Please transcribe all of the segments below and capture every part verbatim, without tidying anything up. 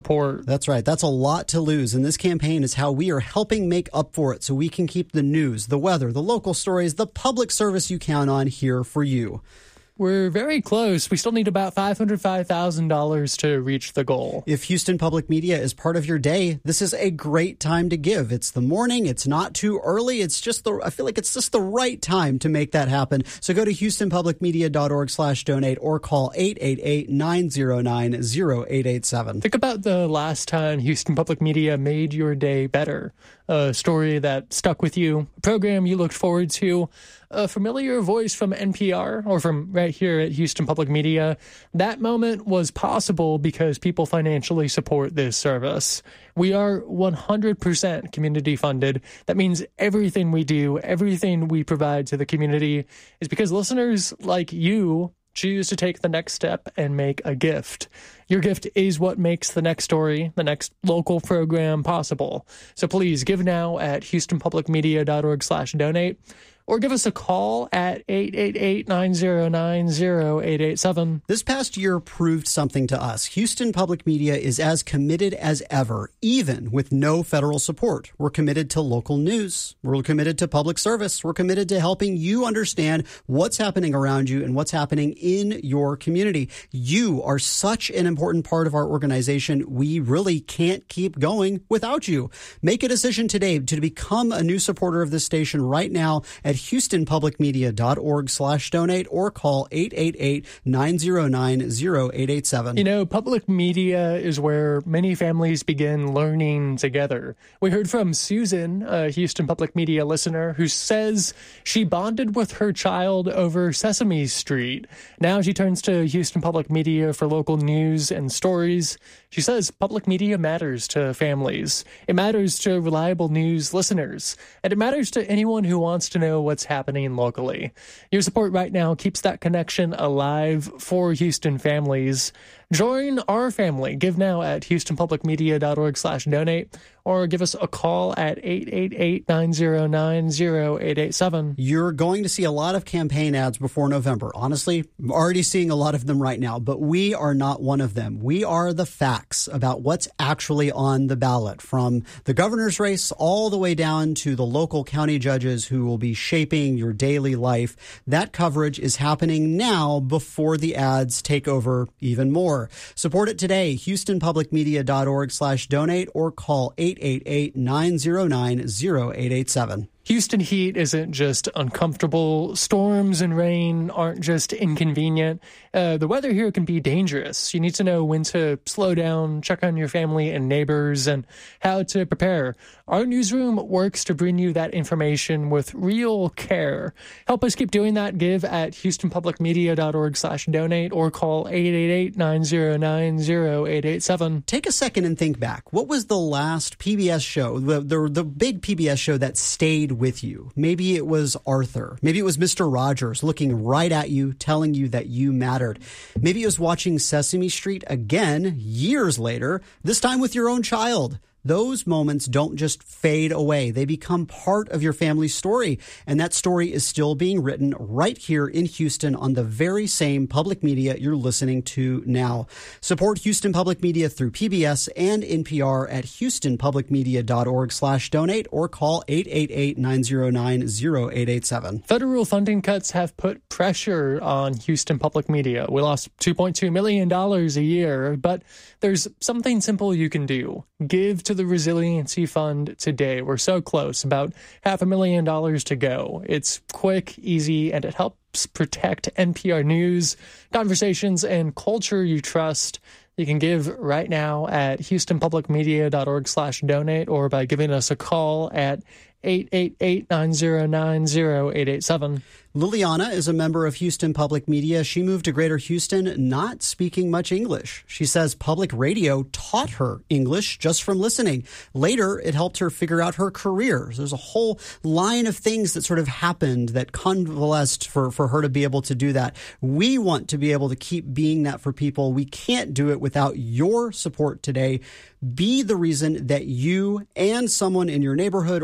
support. That's right. That's a lot to lose. And this campaign is how we are helping make up for it so we can keep the news, the weather, the local stories, the public service you count on here for you. We're very close. We still need about five hundred five thousand dollars to reach the goal. If Houston Public Media is part of your day, this is a great time to give. It's the morning. It's not too early. It's just the, I feel like it's just the right time to make that happen. So go to houstonpublicmedia.org slash donate or call eight eight eight, nine zero nine, zero eight eight seven. Think about the last time Houston Public Media made your day better. A story that stuck with you, a program you looked forward to, a familiar voice from N P R or from right here at Houston Public Media. That moment was possible because people financially support this service. We are one hundred percent community funded. That means everything we do, everything we provide to the community is because listeners like you choose to take the next step and make a gift. Your gift is what makes the next story, the next local program possible. So please give now at houstonpublicmedia.org slash donate or give us a call at eight eight eight, nine zero nine, zero eight eight seven. This past year proved something to us. Houston Public Media is as committed as ever, even with no federal support. We're committed to local news. We're committed to public service. We're committed to helping you understand what's happening around you and what's happening in your community. You are such an important part of our organization. We really can't keep going without you. Make a decision today to become a new supporter of this station right now at houstonpublicmedia.org slash donate or call eight eight eight, nine zero nine, zero eight eight seven. You know, public media is where many families begin learning together. We heard from Susan, a Houston Public Media listener, who says she bonded with her child over Sesame Street. Now she turns to Houston Public Media for local news and stories. She says public media matters to families. It matters to reliable news listeners. And it matters to anyone who wants to know what's happening locally. Your support right now keeps that connection alive for Houston families. Join our family. Give now at houstonpublicmedia.org slash donate or give us a call at eight eight eight, nine zero nine, zero eight eight seven. You're going to see a lot of campaign ads before November. Honestly, I'm already seeing a lot of them right now, but we are not one of them. We are the facts about what's actually on the ballot, from the governor's race all the way down to the local county judges who will be shaping your daily life. That coverage is happening now before the ads take over even more. Support it today, houstonpublicmedia.org slash donate or call eight eight eight, nine zero nine, zero eight eight seven. Houston heat isn't just uncomfortable. Storms and rain aren't just inconvenient. Uh, the weather here can be dangerous. You need to know when to slow down, check on your family and neighbors, and how to prepare. Our newsroom works to bring you that information with real care. Help us keep doing that. Give at houstonpublicmedia.org slash donate or call eight eight eight, nine zero nine, zero eight eight seven. Take a second and think back. What was the last P B S show, the, the, the big P B S show that stayed with you? Maybe it was Arthur. Maybe it was Mister Rogers looking right at you, telling you that you mattered. Maybe it was watching Sesame Street again years later, this time with your own child. Those moments don't just fade away. They become part of your family's story. And that story is still being written right here in Houston on the very same public media you're listening to now. Support Houston Public Media through P B S and N P R at houstonpublicmedia.org slash donate or call eight eight eight, nine zero nine, zero eight eight seven. Federal funding cuts have put pressure on Houston Public Media. We lost two point two million dollars a year, but there's something simple you can do. Give to the Resiliency Fund today. We're so close, about half a million dollars to go. It's quick, easy, and it helps protect N P R News, conversations, and culture you trust. You can give right now at houstonpublicmedia.org slash donate or by giving us a call at eight eight eight, nine zero nine, zero eight eight seven. Liliana is a member of Houston Public Media. She moved to Greater Houston not speaking much English. She says public radio taught her English just from listening. Later, it helped her figure out her career. There's a whole line of things that sort of happened that convalesced for, for her to be able to do that. We want to be able to keep being that for people. We can't do it without your support today. Be the reason that you and someone in your neighborhood or your community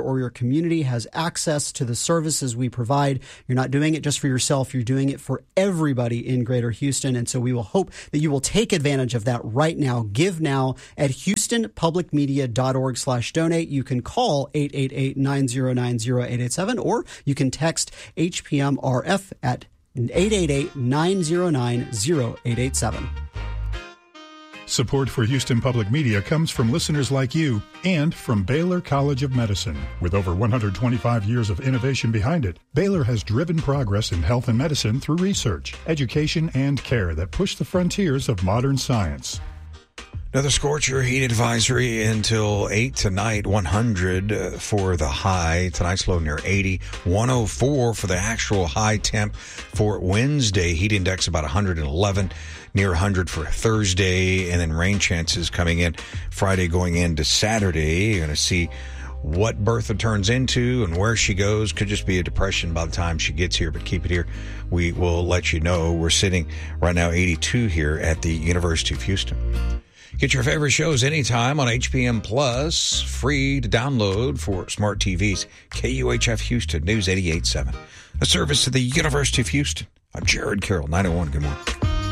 community has access to the services we provide. You're not doing it just for yourself. You're doing it for everybody in Greater Houston. And so we will hope that you will take advantage of that right now. Give now at houstonpublicmedia.org slash donate. You can call eight eight eight, nine zero nine, zero eight eight seven, or you can text H P M R F at eight eight eight, nine zero nine, zero eight eight seven. Support for Houston Public Media comes from listeners like you and from Baylor College of Medicine. With over one hundred twenty-five years of innovation behind it, Baylor has driven progress in health and medicine through research, education, and care that push the frontiers of modern science. Another scorcher heat advisory until eight tonight, one hundred for the high. Tonight's low near eighty, one oh four for the actual high temp for Wednesday. Heat index about one hundred eleven, near one hundred for Thursday, and then rain chances coming in Friday going into Saturday. You're going to see what Bertha turns into and where she goes. Could just be a depression by the time she gets here, but keep it here. We will let you know. We're sitting right now eighty-two here at the University of Houston. Get your favorite shows anytime on H P M Plus, free to download for smart T Vs. K U H F Houston, News eighty-eight point seven. A service of the University of Houston. I'm Jared Carroll, nine oh one. Good morning.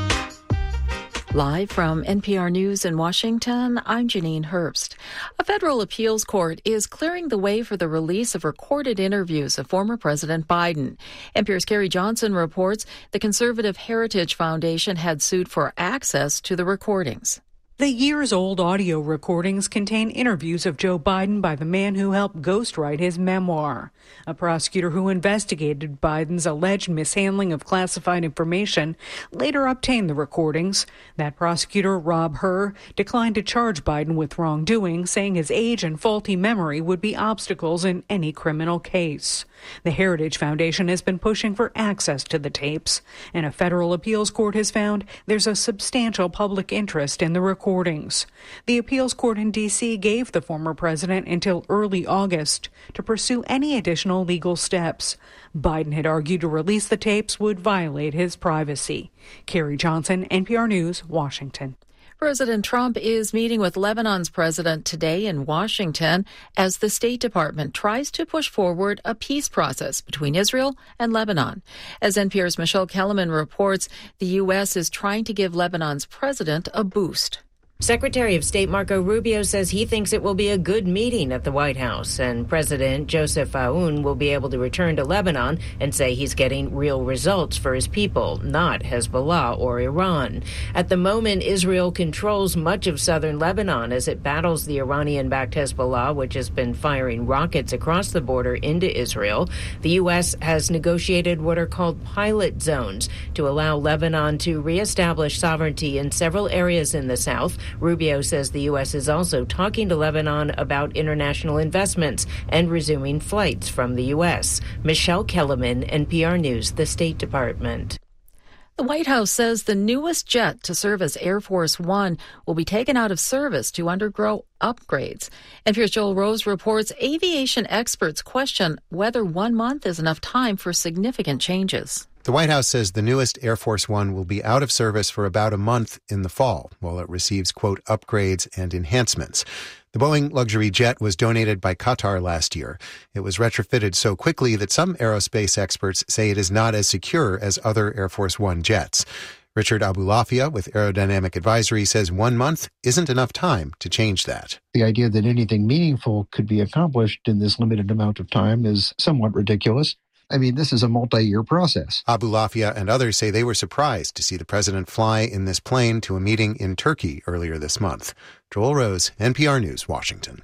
Live from N P R News in Washington, I'm Janine Herbst. A federal appeals court is clearing the way for the release of recorded interviews of former President Biden. N P R's Carrie Johnson reports the Conservative Heritage Foundation had sued for access to the recordings. The years-old audio recordings contain interviews of Joe Biden by the man who helped ghostwrite his memoir. A prosecutor who investigated Biden's alleged mishandling of classified information later obtained the recordings. That prosecutor, Rob Hur, declined to charge Biden with wrongdoing, saying his age and faulty memory would be obstacles in any criminal case. The Heritage Foundation has been pushing for access to the tapes, and a federal appeals court has found there's a substantial public interest in the recordings. The appeals court in D C gave the former president until early August to pursue any additional legal steps. Biden had argued to release the tapes would violate his privacy. Carrie Johnson, N P R News, Washington. President Trump is meeting with Lebanon's president today in Washington as the State Department tries to push forward a peace process between Israel and Lebanon. As N P R's Michelle Kellerman reports, the U S is trying to give Lebanon's president a boost. Secretary of State Marco Rubio says he thinks it will be a good meeting at the White House, and President Joseph Aoun will be able to return to Lebanon and say he's getting real results for his people, not Hezbollah or Iran. At the moment, Israel controls much of southern Lebanon as it battles the Iranian-backed Hezbollah, which has been firing rockets across the border into Israel. The U S has negotiated what are called pilot zones to allow Lebanon to reestablish sovereignty in several areas in the south. Rubio says the U S is also talking to Lebanon about international investments and resuming flights from the U S. Michelle Kellerman, N P R News, the State Department. The White House says the newest jet to serve as Air Force One will be taken out of service to undergo upgrades. N P R's Joel Rose reports aviation experts question whether one month is enough time for significant changes. The White House says the newest Air Force One will be out of service for about a month in the fall, while it receives, quote, upgrades and enhancements. The Boeing luxury jet was donated by Qatar last year. It was retrofitted so quickly that some aerospace experts say it is not as secure as other Air Force One jets. Richard Abulafia with Aerodynamic Advisory says one month isn't enough time to change that. The idea that anything meaningful could be accomplished in this limited amount of time is somewhat ridiculous. I mean, this is a multi-year process. Abulafia and others say they were surprised to see the president fly in this plane to a meeting in Turkey earlier this month. Joel Rose, N P R News, Washington.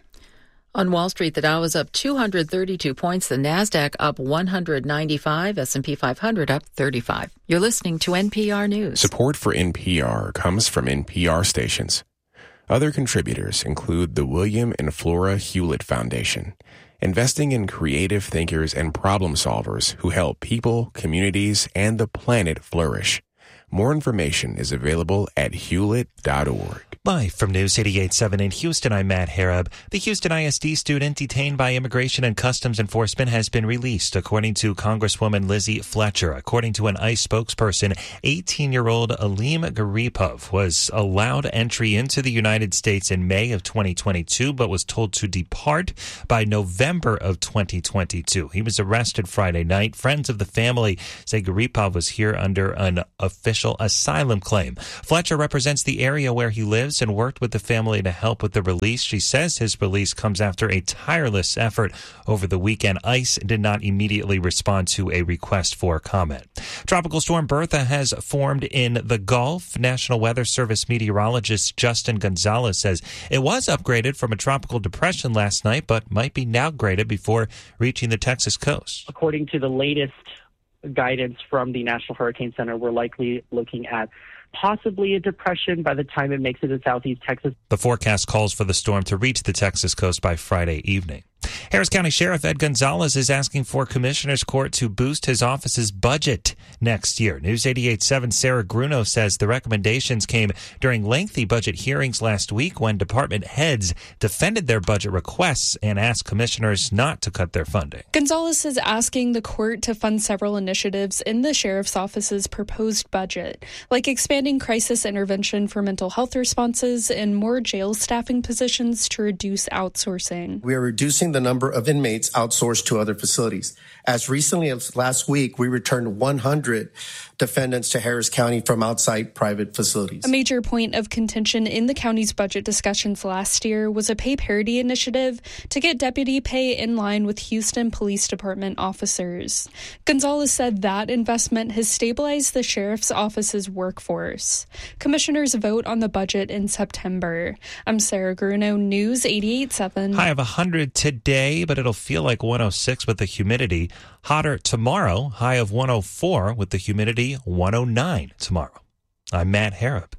On Wall Street, the Dow is up two hundred thirty-two points, the Nasdaq up one hundred ninety-five, S and P five hundred up thirty-five. You're listening to N P R News. Support for N P R comes from N P R stations. Other contributors include the William and Flora Hewlett Foundation, investing in creative thinkers and problem solvers who help people, communities, and the planet flourish. More information is available at hewlett dot org. Live from News eighty-eight point seven in Houston, I'm Matt Harab. The Houston I S D student detained by Immigration and Customs Enforcement has been released, according to Congresswoman Lizzie Fletcher. According to an ICE spokesperson, eighteen-year-old Aleem Garipov was allowed entry into the United States in May of twenty twenty-two, but was told to depart by November of twenty twenty-two. He was arrested Friday night. Friends of the family say Garipov was here under an official asylum claim. Fletcher represents the area where he lives and worked with the family to help with the release. She says his release comes after a tireless effort over the weekend. ICE did not immediately respond to a request for comment. Tropical storm Bertha has formed in the Gulf. National Weather Service meteorologist Justin Gonzalez says it was upgraded from a tropical depression last night, but might be downgraded before reaching the Texas coast. According to the latest guidance from the National Hurricane Center, we're likely looking at possibly a depression by the time it makes it to southeast Texas. The forecast calls for the storm to reach the Texas coast by Friday evening. Harris County Sheriff Ed Gonzalez is asking for Commissioner's Court to boost his office's budget next year. News eighty-eight point seven Sarah Gruno says the recommendations came during lengthy budget hearings last week when department heads defended their budget requests and asked commissioners not to cut their funding. Gonzalez is asking the court to fund several initiatives in the sheriff's office's proposed budget, like expanding crisis intervention for mental health responses and more jail staffing positions to reduce outsourcing. We are reducing the number of inmates outsourced to other facilities. As recently as last week, we returned one hundred defendants to Harris County from outside private facilities. A major point of contention in the county's budget discussions last year was a pay parity initiative to get deputy pay in line with Houston Police Department officers. Gonzalez said that investment has stabilized the sheriff's office's workforce. Commissioners vote on the budget in September. I'm Sarah Gruno, News eighty-eight point seven. High of one hundred today, but it'll feel like one oh six with the humidity. Hotter tomorrow, high of one oh four with the humidity one oh nine tomorrow. I'm Matt Harab.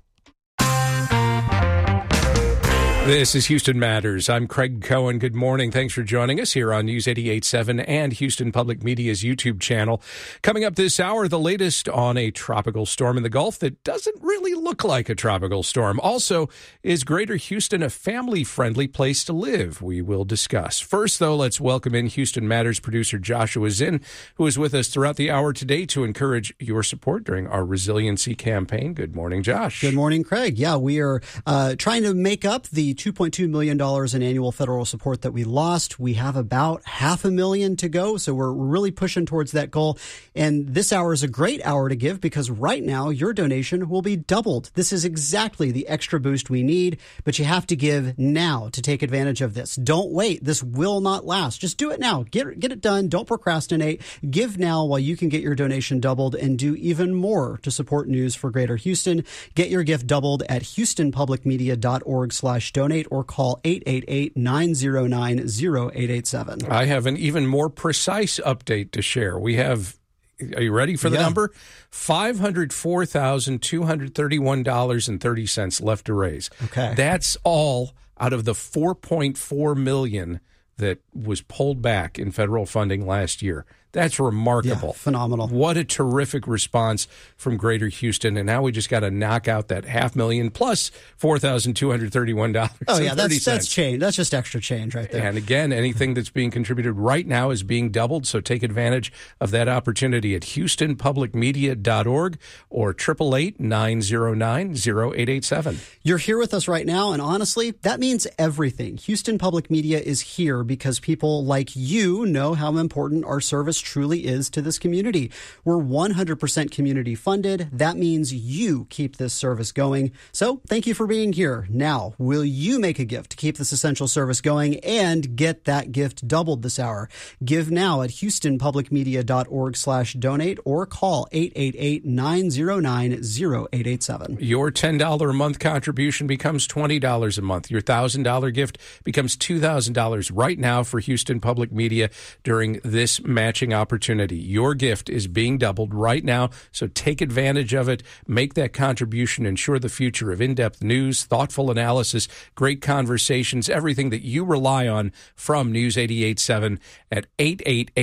This is Houston Matters. I'm Craig Cohen. Good morning. Thanks for joining us here on News eighty-eight point seven and Houston Public Media's YouTube channel. Coming up this hour, the latest on a tropical storm in the Gulf that doesn't really look like a tropical storm. Also, is Greater Houston a family-friendly place to live? We will discuss. First, though, let's welcome in Houston Matters producer Joshua Zinn, who is with us throughout the hour today to encourage your support during our resiliency campaign. Good morning, Josh. Good morning, Craig. Yeah, we are uh, trying to make up the two point two million dollars in annual federal support that we lost. We have about half a million to go, so we're really pushing towards that goal. And this hour is a great hour to give because right now your donation will be doubled. This is exactly the extra boost we need, but you have to give now to take advantage of this. Don't wait. This will not last. Just do it now. Get, get it done. Don't procrastinate. Give now while you can get your donation doubled and do even more to support news for Greater Houston. Get your gift doubled at houstonpublicmedia.org slash donate or call eight eight eight, nine zero nine, zero eight eight seven. I have an even more precise update to share. We have, are you ready for the yeah. number? five hundred four thousand two hundred thirty-one dollars and thirty cents left to raise. Okay. That's all out of the four point four million dollars that was pulled back in federal funding last year. That's remarkable. Yeah, phenomenal. What a terrific response from Greater Houston. And now we just got to knock out that half million plus four thousand two hundred thirty-one dollars. Oh, yeah, that's, that's change. That's just extra change right there. And again, anything that's being contributed right now is being doubled. So take advantage of that opportunity at houston public media dot org or eight eight eight, nine zero nine, zero eight eight seven. You're here with us right now. And honestly, that means everything. Houston Public Media is here because people like you know how important our service truly is to this community. We're one hundred percent community funded. That means you keep this service going. So thank you for being here. Now, will you make a gift to keep this essential service going and get that gift doubled this hour? Give now at houstonpublicmedia.org slash donate or call eight eight eight, nine zero nine, zero eight eight seven. Your ten dollars a month contribution becomes twenty dollars a month. Your one thousand dollars gift becomes two thousand dollars right now for Houston Public Media during this matching opportunity. Your gift is being doubled right now, so take advantage of it. Make that contribution. Ensure the future of in-depth news, thoughtful analysis, great conversations, everything that you rely on from News eighty-eight point seven at eight eight eight,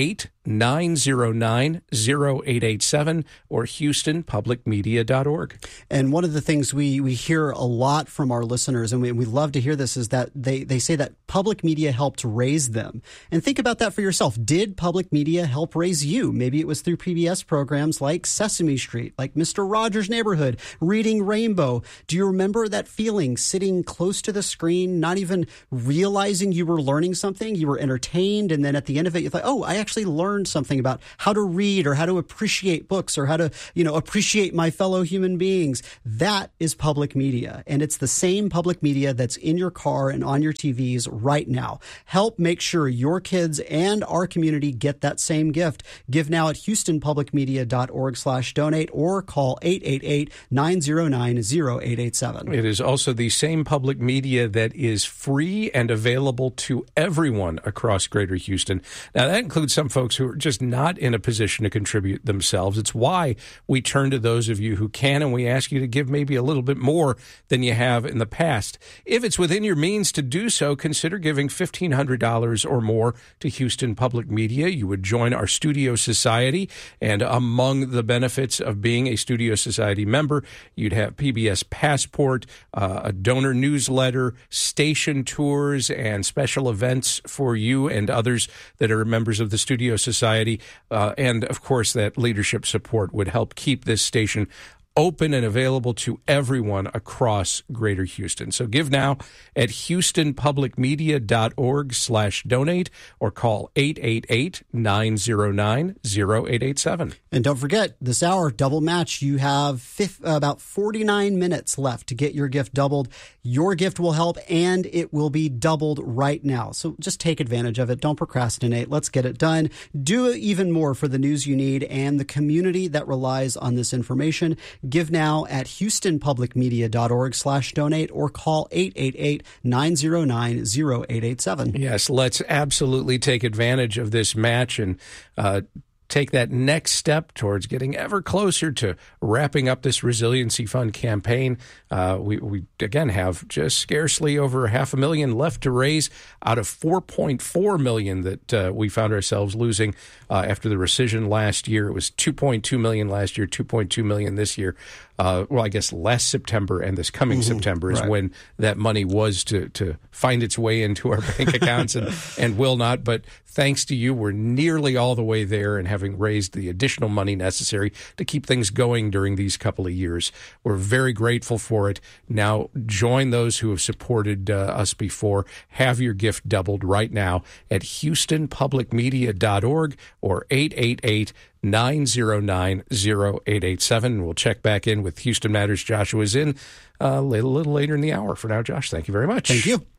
nine zero nine, zero eight eight seven or houston public media dot org. And one of the things we, we hear a lot from our listeners, and we, we love to hear this, is that they, they say that public media helped raise them. And think about that for yourself. Did public media help raise you? Maybe it was through P B S programs like Sesame Street, like Mister Rogers' Neighborhood, Reading Rainbow. Do you remember that feeling sitting close to the screen, not even realizing you were learning something? You were entertained, and then at the end of it, you thought, oh, I actually learned something about how to read or how to appreciate books or how to, you know, appreciate my fellow human beings. That is public media. And it's the same public media that's in your car and on your T Vs right now. Help make sure your kids and our community get that same gift. Give now at houston public media dot org slash donate or call eight eight eight, nine zero nine, zero eight eight seven. It is also the same public media that is free and available to everyone across Greater Houston. Now, that includes some folks who are just not in a position to contribute themselves. It's why we turn to those of you who can, and we ask you to give maybe a little bit more than you have in the past. If it's within your means to do so, consider giving fifteen hundred dollars or more to Houston Public Media. You would join our Studio Society, and among the benefits of being a Studio Society member, you'd have P B S Passport, uh, a donor newsletter, station tours, and special events for you and others that are members of the Studio Society. Uh, and, of course, that leadership support would help keep this station open and available to everyone across Greater Houston. So give now at houston public media dot org slash donate or call eight eight eight, nine zero nine, zero eight eight seven. And don't forget, this hour, double match, you have fifth, about forty-nine minutes left to get your gift doubled. Your gift will help, and it will be doubled right now. So just take advantage of it. Don't procrastinate. Let's get it done. Do even more for the news you need and the community that relies on this information. Give now at houston public media dot org slash donate or call eight eight eight, nine zero nine, zero eight eight seven. Yes, let's absolutely take advantage of this match and uh, take that next step towards getting ever closer to wrapping up this Resiliency Fund campaign. Uh, we, we, again, have just scarcely over half a million left to raise out of four point four million that uh, we found ourselves losing uh, after the rescission last year. It was two point two million last year, two point two million this year. Uh, well, I guess last September and this coming mm-hmm. September is right. when that money was to, to find its way into our bank accounts and, and will not. But thanks to you, we're nearly all the way there and having raised the additional money necessary to keep things going during these couple of years. We're very grateful for it. Now join those who have supported uh, us before. Have your gift doubled right now at houston public media dot org or eight eight eight, nine zero nine, zero eight eight seven. We'll check back in with Houston Matters. Joshua's in uh, a little, little later in the hour. For now, Josh, thank you very much. Thank you.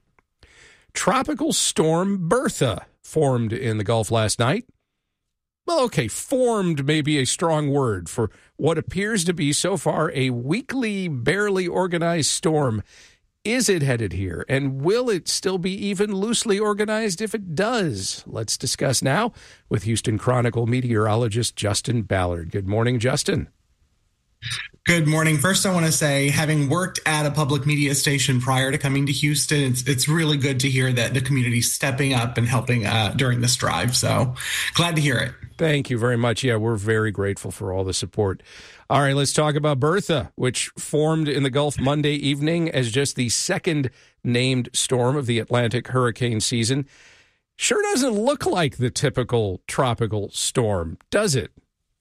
Tropical Storm Bertha formed in the Gulf last night. Well, okay, formed may be a strong word for what appears to be so far a weakly, barely organized storm. Is it headed here? And will it still be even loosely organized if it does? Let's discuss now with Houston Chronicle meteorologist Justin Ballard. Good morning, Justin. Good morning. First, I want to say, having worked at a public media station prior to coming to Houston, it's, it's really good to hear that the community's stepping up and helping uh, during this drive. So glad to hear it. Thank you very much. Yeah, we're very grateful for all the support. All right, let's talk about Bertha, which formed in the Gulf Monday evening as just the second named storm of the Atlantic hurricane season. Sure doesn't look like the typical tropical storm, does it?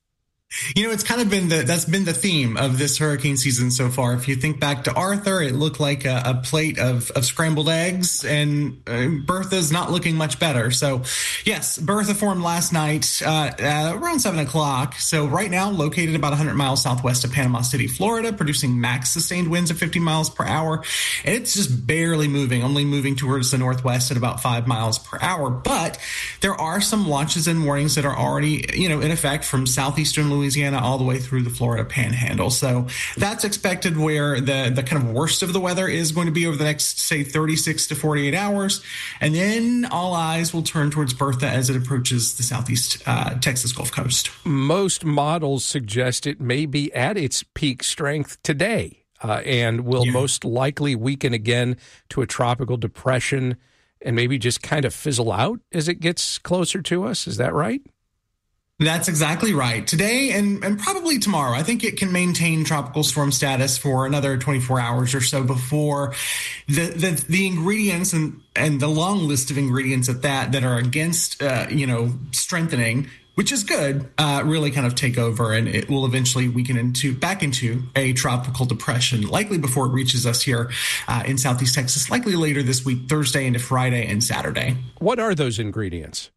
You know, it's kind of been the that's been the theme of this hurricane season so far. If you think back to Arthur, it looked like a, a plate of, of scrambled eggs, and uh, Bertha's not looking much better. So, yes, Bertha formed last night uh, uh, around seven o'clock. So right now, located about one hundred miles southwest of Panama City, Florida, producing max sustained winds of fifty miles per hour. And it's just barely moving, only moving towards the northwest at about five miles per hour. But there are some launches and warnings that are already, you know, in effect from southeastern Louisiana all the way through the Florida Panhandle. So that's expected where the, the kind of worst of the weather is going to be over the next, say, thirty-six to forty-eight hours. And then all eyes will turn towards Bertha as it approaches the southeast uh, Texas Gulf Coast. Most models suggest it may be at its peak strength today uh, and will yeah. most likely weaken again to a tropical depression and maybe just kind of fizzle out as it gets closer to us. Is that right? That's exactly right. Today and, and probably tomorrow, I think it can maintain tropical storm status for another twenty-four hours or so before the the, the ingredients and, and the long list of ingredients at that that are against, uh, you know, strengthening, which is good, uh, really kind of take over, and it will eventually weaken into back into a tropical depression, likely before it reaches us here uh, in Southeast Texas, likely later this week, Thursday into Friday and Saturday. What are those ingredients?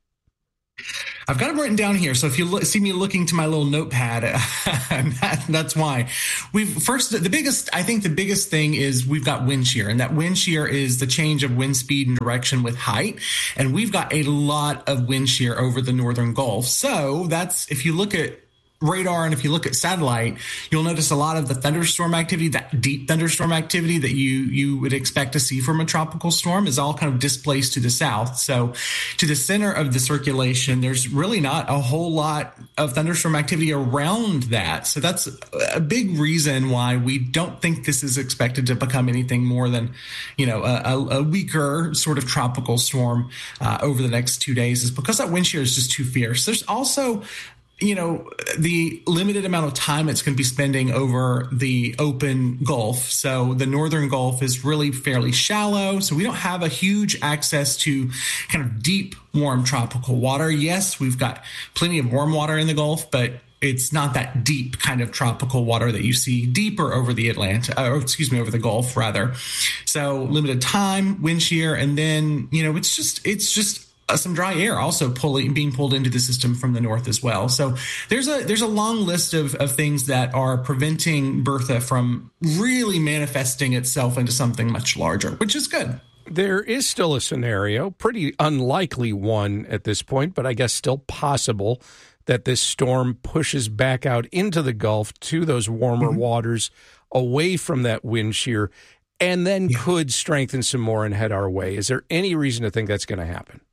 I've got them written down here. So if you look, see me looking to my little notepad, that, that's why. We've first, the biggest, I think the biggest thing is we've got wind shear, and that wind shear is the change of wind speed and direction with height. And we've got a lot of wind shear over the northern Gulf. So that's, if you look at radar and if you look at satellite, you'll notice a lot of the thunderstorm activity, that deep thunderstorm activity that you you would expect to see from a tropical storm, is all kind of displaced to the south. So to the center of the circulation, there's really not a whole lot of thunderstorm activity around that. So that's a big reason why we don't think this is expected to become anything more than, you know, a, a weaker sort of tropical storm uh, over the next two days, is because that wind shear is just too fierce. There's also, you know, the limited amount of time it's going to be spending over the open Gulf. So the northern Gulf is really fairly shallow. So we don't have a huge access to kind of deep, warm tropical water. Yes, we've got plenty of warm water in the Gulf, but it's not that deep kind of tropical water that you see deeper over the Atlantic, or excuse me, over the Gulf rather. So limited time, wind shear, and then, you know, it's just, it's just, Uh, some dry air also pulling, being pulled into the system from the north as well. So there's a there's a long list of, of things that are preventing Bertha from really manifesting itself into something much larger, which is good. There is still a scenario, pretty unlikely one at this point, but I guess still possible, that this storm pushes back out into the Gulf to those warmer mm-hmm. waters, away from that wind shear, and then yeah. could strengthen some more and head our way. Is there any reason to think that's going to happen?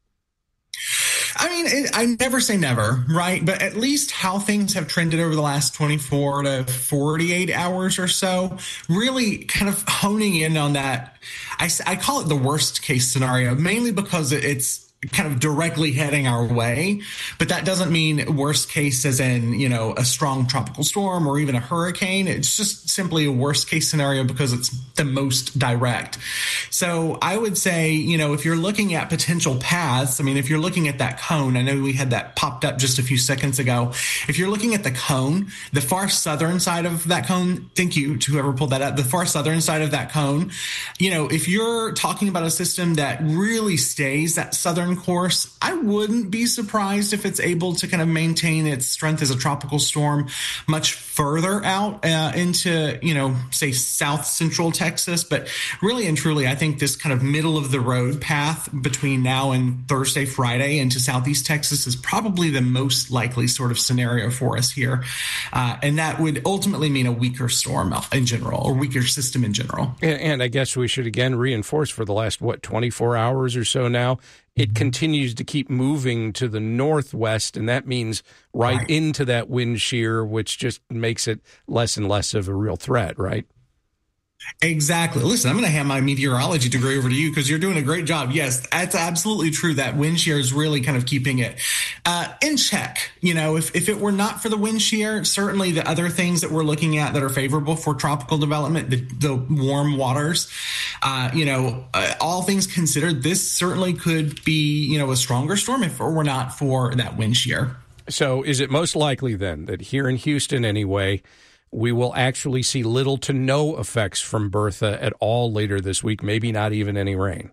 I mean, it, I never say never, right? But at least how things have trended over the last twenty-four to forty-eight hours or so, really kind of honing in on that. I, I call it the worst case scenario, mainly because it's kind of directly heading our way. But that doesn't mean worst case as in, you know, a strong tropical storm or even a hurricane. It's just simply a worst case scenario because it's the most direct. So I would say, you know, if you're looking at potential paths, I mean, if you're looking at that cone, I know we had that popped up just a few seconds ago. If you're looking at the cone, the far southern side of that cone, thank you to whoever pulled that up, the far southern side of that cone, you know, if you're talking about a system that really stays that southern course, I wouldn't be surprised if it's able to kind of maintain its strength as a tropical storm much further out uh, into, you know, say south central Texas. But really and truly, I think this kind of middle of the road path between now and Thursday, Friday into southeast Texas is probably the most likely sort of scenario for us here. Uh, and that would ultimately mean a weaker storm in general, or weaker system in general. And, and I guess we should again reinforce for the last, what, twenty-four hours or so now, it continues to keep moving to the northwest, and that means right, right into that wind shear, which just makes it less and less of a real threat, right? Exactly. Listen, I'm going to hand my meteorology degree over to you because you're doing a great job. Yes, that's absolutely true. That wind shear is really kind of keeping it uh, in check. You know, if, if it were not for the wind shear, certainly the other things that we're looking at that are favorable for tropical development, the, the warm waters, uh, you know, uh, all things considered, this certainly could be, you know, a stronger storm if it were not for that wind shear. So is it most likely then that here in Houston anyway, we will actually see little to no effects from Bertha at all later this week, maybe not even any rain?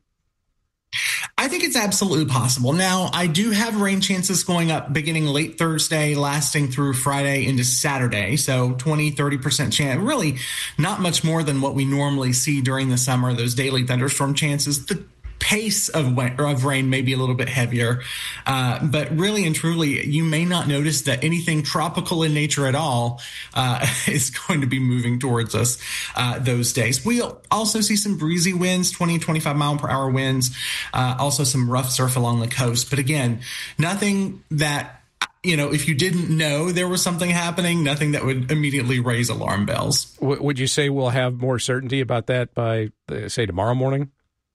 I think it's absolutely possible. Now, I do have rain chances going up beginning late Thursday, lasting through Friday into Saturday. So twenty, thirty percent chance, really not much more than what we normally see during the summer, those daily thunderstorm chances. The pace of, of rain may be a little bit heavier, uh, but really and truly, you may not notice that anything tropical in nature at all uh, is going to be moving towards us uh, those days. We'll also see some breezy winds, twenty, twenty-five mile per hour winds, uh, also some rough surf along the coast. But again, nothing that, you know, if you didn't know there was something happening, nothing that would immediately raise alarm bells. W- would you say we'll have more certainty about that by, uh, say, tomorrow morning?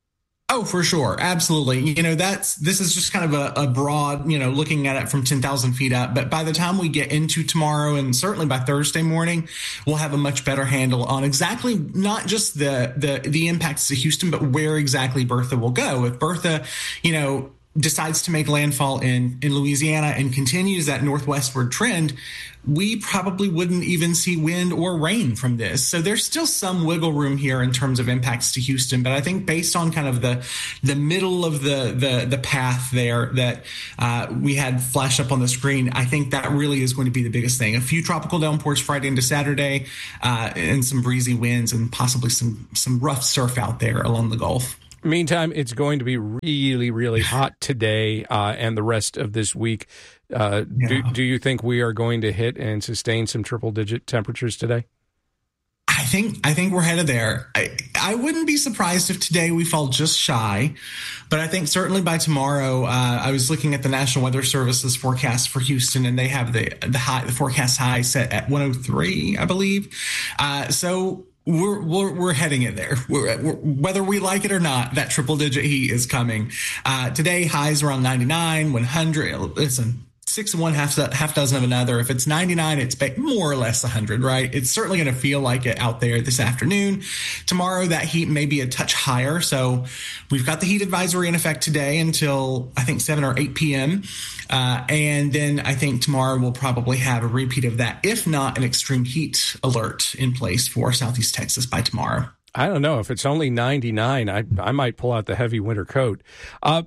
Oh, for sure. Absolutely. You know, that's, this is just kind of a, a broad, you know, looking at it from ten thousand feet up. But by the time we get into tomorrow, and certainly by Thursday morning, we'll have a much better handle on exactly not just the, the, the impacts to Houston, but where exactly Bertha will go. If Bertha, you know, decides to make landfall in, in Louisiana and continues that northwestward trend, we probably wouldn't even see wind or rain from this. So there's still some wiggle room here in terms of impacts to Houston. But I think based on kind of the the middle of the the, the path there that uh, we had flashed up on the screen, I think that really is going to be the biggest thing. A few tropical downpours Friday into Saturday, uh, and some breezy winds and possibly some some rough surf out there along the Gulf. Meantime, it's going to be really, really hot today uh, and the rest of this week. Uh, yeah. do, do you think we are going to hit and sustain some triple-digit temperatures today? I think I think we're headed there. I, I wouldn't be surprised if today we fall just shy, but I think certainly by tomorrow. Uh, I was looking at the National Weather Service's forecast for Houston, and they have the the high the forecast high set at one oh three, I believe. Uh, so. We're, we're we're heading it there. We're, we're, whether we like it or not, that triple digit heat is coming. Uh, today, highs around ninety-nine, one hundred. Listen, six of one, half, half dozen of another. If it's ninety-nine, it's more or less one hundred, right? It's certainly going to feel like it out there this afternoon. Tomorrow, that heat may be a touch higher. So we've got the heat advisory in effect today until, I think, seven or eight p.m., Uh, and then I think tomorrow we'll probably have a repeat of that, if not an extreme heat alert in place for Southeast Texas by tomorrow. I don't know. If it's only ninety-nine, I I might pull out the heavy winter coat. Uh,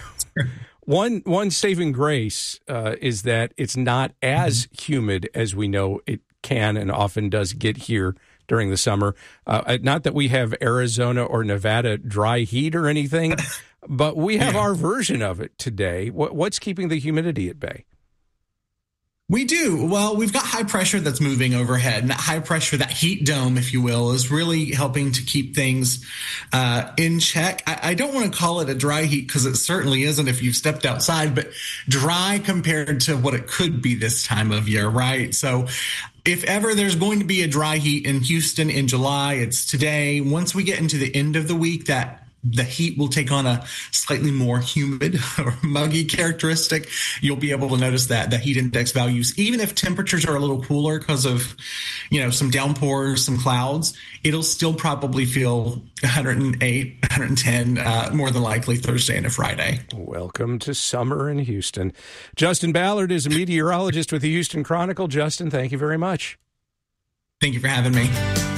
one one saving grace uh, is that it's not as mm-hmm. humid as we know it can and often does get here during the summer. Uh, not that we have Arizona or Nevada dry heat or anything. But we have yeah. our version of it today. What, what's keeping the humidity at bay? We do. Well, we've got high pressure that's moving overhead. And that high pressure, that heat dome, if you will, is really helping to keep things uh, in check. I, I don't want to call it a dry heat because it certainly isn't if you've stepped outside, but dry compared to what it could be this time of year, right? So if ever there's going to be a dry heat in Houston in July, it's today. Once we get into the end of the week, that the heat will take on a slightly more humid or muggy characteristic. You'll be able to notice that the heat index values, even if temperatures are a little cooler because of, you know, some downpours, some clouds, it'll still probably feel one hundred eight, one hundred ten, uh, more than likely Thursday into Friday. Welcome to summer in Houston. Justin Ballard is a meteorologist with the Houston Chronicle. Justin, thank you very much. Thank you for having me.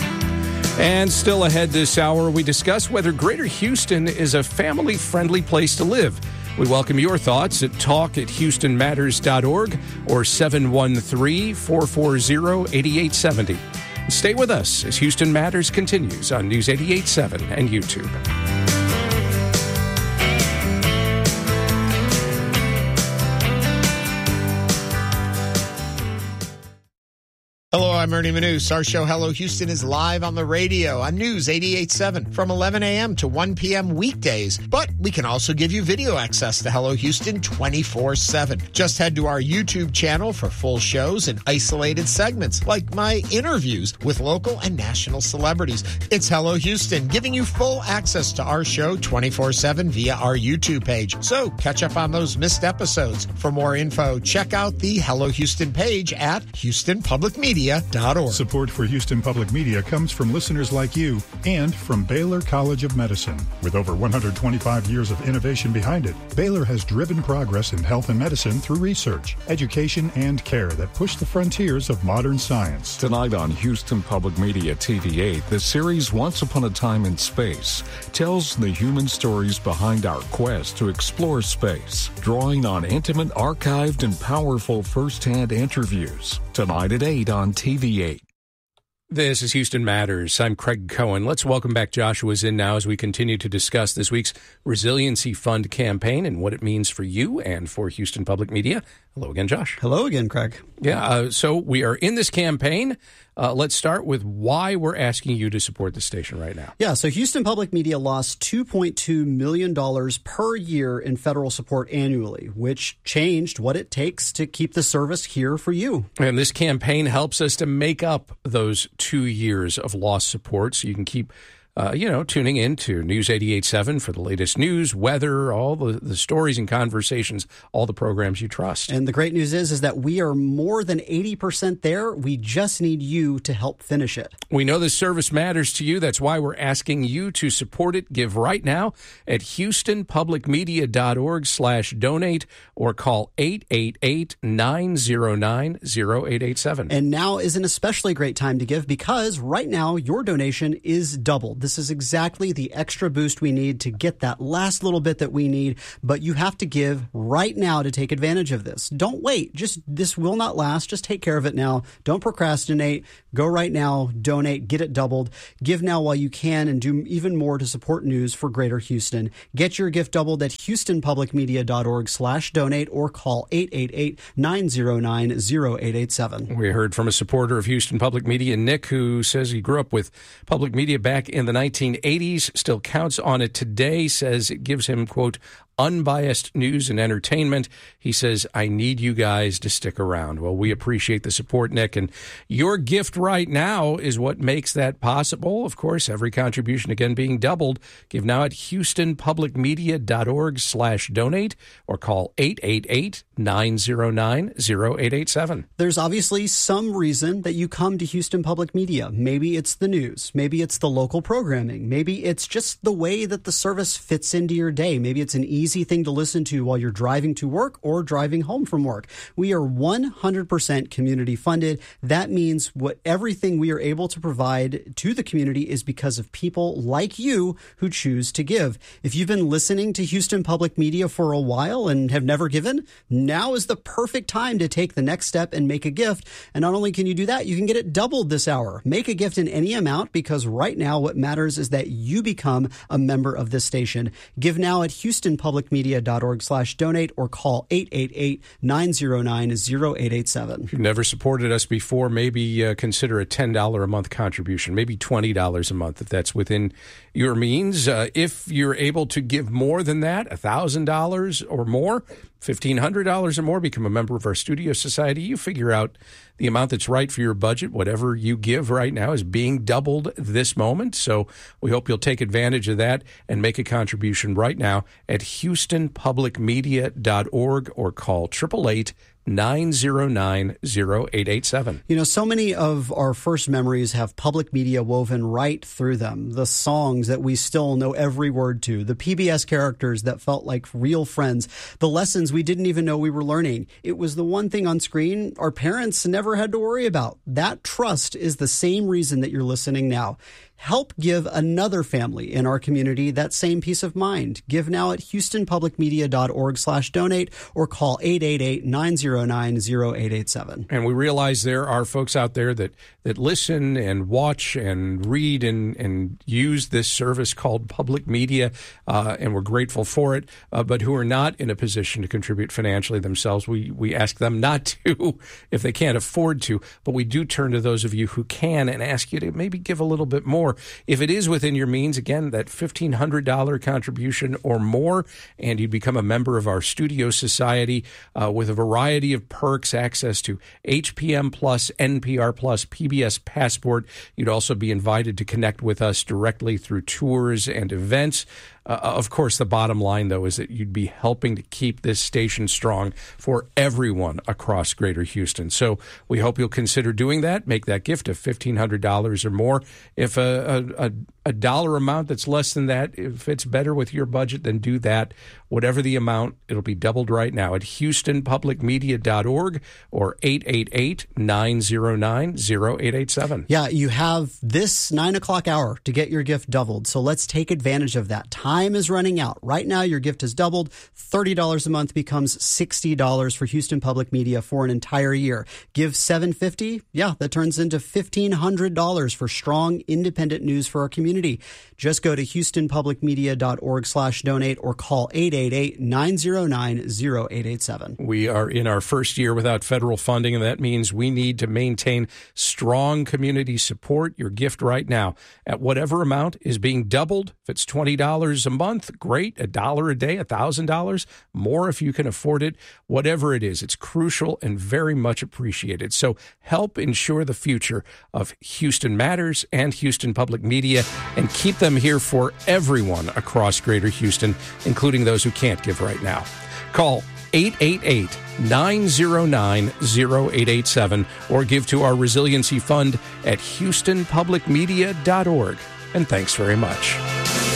And still ahead this hour, we discuss whether Greater Houston is a family-friendly place to live. We welcome your thoughts at talk at houston matters dot org or seven one three, four four zero, eight eight seven zero. Stay with us as Houston Matters continues on News eighty-eight point seven and YouTube. Hello, I'm Ernie Manous. Our show, Hello Houston, is live on the radio on News eighty-eight point seven from eleven a.m. to one p.m. weekdays. But we can also give you video access to Hello Houston twenty-four seven. Just head to our YouTube channel for full shows and isolated segments, like my interviews with local and national celebrities. It's Hello Houston, giving you full access to our show twenty-four seven via our YouTube page. So catch up on those missed episodes. For more info, check out the Hello Houston page at Houston Public Media. Support for Houston Public Media comes from listeners like you and from Baylor College of Medicine. With over one hundred twenty-five years of innovation behind it, Baylor has driven progress in health and medicine through research, education, and care that push the frontiers of modern science. Tonight on Houston Public Media T V eight, the series Once Upon a Time in Space tells the human stories behind our quest to explore space, drawing on intimate, archived, and powerful first-hand interviews. Tonight at eight on T V eight. This is Houston Matters. I'm Craig Cohen. Let's welcome back Joshua Zinn now as we continue to discuss this week's Resiliency Fund campaign and what it means for you and for Houston Public Media. Hello again, Josh. Hello again, Craig. Yeah, uh, so we are in this campaign. Uh, let's start with why we're asking you to support the station right now. Yeah, so Houston Public Media lost two point two million dollars per year in federal support annually, which changed what it takes to keep the service here for you. And this campaign helps us to make up those two years of lost support so you can keep uh, you know, tuning in to News eighty-eight point seven for the latest news, weather, all the, the stories and conversations, all the programs you trust. And the great news is, is that we are more than eighty percent there. We just need you to help finish it. We know this service matters to you. That's why we're asking you to support it. Give right now at houstonpublicmedia.org slash donate or call eight eight eight, nine zero nine, zero eight eight seven. And now is an especially great time to give because right now your donation is doubled. This is exactly the extra boost we need to get that last little bit that we need, but you have to give right now to take advantage of this. Don't wait. Just this will not last. Just take care of it now. Don't procrastinate. Go right now, donate, get it doubled. Give now while you can and do even more to support news for Greater Houston. Get your gift doubled at houstonpublicmedia.org slash donate or call eight eight eight, nine zero nine, zero eight eight seven. We heard from a supporter of Houston Public Media, Nick, who says he grew up with public media back in the nineteen eighties, still counts on it today, says it gives him, quote, unbiased news and entertainment. He says, I need you guys to stick around. Well, we appreciate the support, Nick, and your gift right now is what makes that possible. Of course, every contribution, again, being doubled. Give now at houstonpublicmedia.org slash donate or call eight eight eight, nine zero nine, zero eight eight seven. There's obviously some reason that you come to Houston Public Media. Maybe it's the news. Maybe it's the local programming. Maybe it's just the way that the service fits into your day. Maybe it's an easy Easy thing to listen to while you're driving to work or driving home from work. We are one hundred percent community funded. That means what everything we are able to provide to the community is because of people like you who choose to give. If you've been listening to Houston Public Media for a while and have never given, now is the perfect time to take the next step and make a gift. And not only can you do that, you can get it doubled this hour. Make a gift in any amount because right now what matters is that you become a member of this station. Give now at Houston Public media.org slash donate or call eight eight eight, nine zero nine, zero eight eight seven. If you've never supported us before, maybe uh, consider a ten dollars a month contribution, maybe twenty dollars a month if that's within your means. Uh, if you're able to give more than that, one thousand dollars or more, fifteen hundred dollars or more, become a member of our Studio Society. You figure out the amount that's right for your budget. Whatever you give right now is being doubled this moment. So we hope you'll take advantage of that and make a contribution right now at houstonpublicmedia.org or call eight eight eight, nine zero nine, zero eight eight seven. You know, so many of our first memories have public media woven right through them. The songs that we still know every word to, the P B S characters that felt like real friends, the lessons we didn't even know we were learning. It was the one thing on screen our parents never had to worry about. That trust is the same reason that you're listening now. Help give another family in our community that same peace of mind. Give now at houstonpublicmedia.org slash donate or call eight eight eight, nine zero nine, zero eight eight seven. And we realize there are folks out there that, that listen and watch and read and, and use this service called public media, uh, and we're grateful for it, uh, but who are not in a position to contribute financially themselves. We, we ask them not to if they can't afford to, but we do turn to those of you who can and ask you to maybe give a little bit more. If it is within your means, again, that fifteen hundred dollars contribution or more, and you'd become a member of our Studio Society uh, with a variety of perks, access to H P M Plus, N P R Plus, P B S Passport. You'd also be invited to connect with us directly through tours and events. Uh, of course, the bottom line, though, is that you'd be helping to keep this station strong for everyone across Greater Houston. So we hope you'll consider doing that. Make that gift of fifteen hundred dollars or more. If a, a, a dollar amount that's less than that, if it's better with your budget, then do that. Whatever the amount, it'll be doubled right now at houstonpublicmedia.org or eight eight eight, nine zero nine, zero eight eight seven. Yeah, you have this nine o'clock hour to get your gift doubled. So let's take advantage of that. Time is running out. Right now, your gift is doubled. thirty dollars a month becomes sixty dollars for Houston Public Media for an entire year. Give seven hundred fifty dollars. Yeah, that turns into fifteen hundred dollars for strong, independent news for our community. Just go to houstonpublicmedia.org slash donate or call eight eight eight, nine zero nine, zero eight eight seven. We are in our first year without federal funding, and that means we need to maintain strong community support. Your gift right now at whatever amount is being doubled. If it's twenty dollars a month, great. A dollar a day, a thousand dollars, more if you can afford it. Whatever it is, it's crucial and very much appreciated. So help ensure the future of Houston Matters and Houston Public Media, and keep them here for everyone across Greater Houston, including those who can't give right now. Call eight eight eight, nine zero nine, zero eight eight seven or give to our resiliency fund at houston public media dot org. And thanks very much.